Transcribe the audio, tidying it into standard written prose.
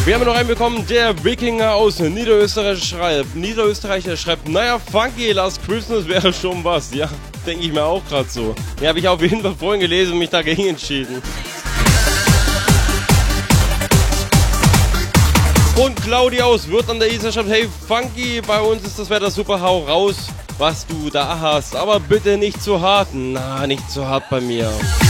Wir haben noch einen bekommen, der Wikinger aus Niederösterreich schreibt, naja, Funky Last Christmas wäre schon was. Ja, denke ich mir auch gerade so. Ja, habe ich auf jeden Fall vorhin gelesen und mich dagegen entschieden. Und Claudia aus Würth an der Isar schreibt, hey Funky, bei uns ist das Wetter super, hau raus, was du da hast. Aber bitte nicht zu hart. Na, nicht zu hart bei mir.